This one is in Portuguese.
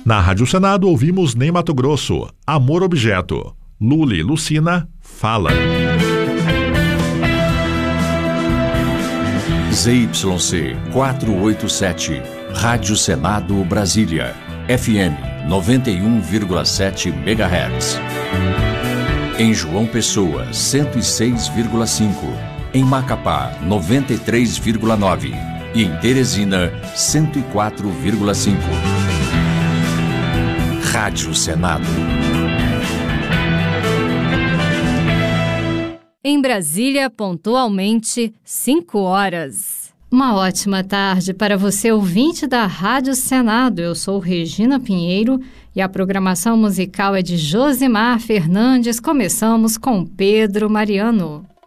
Na Rádio Senado ouvimos Ney Matogrosso, Amor Objeto. Luli Lucina, Fala. ZYC 487, Rádio Senado Brasília, FM 91,7 MHz. Em João Pessoa, 106,5. Em Macapá, 93,9. E em Teresina, 104,5. Rádio Senado. Em Brasília, pontualmente, 5 horas. Uma ótima tarde para você, ouvinte da Rádio Senado. Eu sou Regina Pinheiro e a programação musical é de Josimar Fernandes. Começamos com Pedro Mariano.